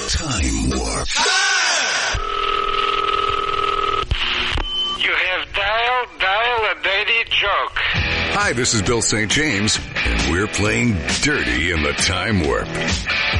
Time Warp. You have dial a dirty joke. Hi, this is Bill St. James, and we're playing dirty in the Time Warp.